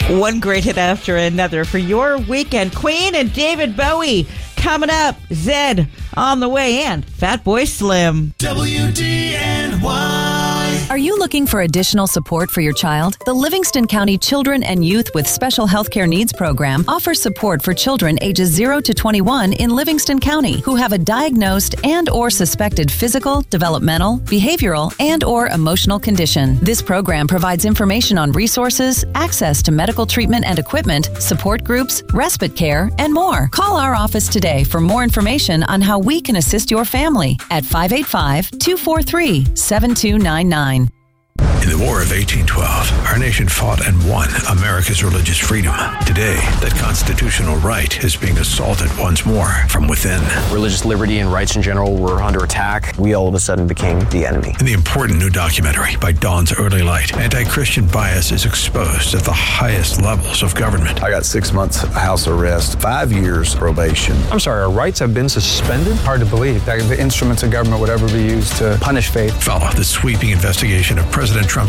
One great hit after another for your weekend. Queen and David Bowie coming up. Zed on the way, and Fatboy Slim. WDNY. Are you looking for additional support for your child? The Livingston County Children and Youth with Special Healthcare Needs Program offers support for children ages 0 to 21 in Livingston County who have a diagnosed and or suspected physical, developmental, behavioral, and or emotional condition. This program provides information on resources, access to medical treatment and equipment, support groups, respite care, and more. Call our office today for more information on how we can assist your family at 585-243-7299. In the War of 1812, our nation fought and won America's religious freedom. Today, that constitutional right is being assaulted once more from within. Religious liberty and rights in general were under attack. We all of a sudden became the enemy. In the important new documentary by Dawn's Early Light, anti-Christian bias is exposed at the highest levels of government. I got 6 months house arrest, 5 years probation. I'm sorry, our rights have been suspended? Hard to believe that the instruments of government would ever be used to punish faith. Follow the sweeping investigation of President Trump's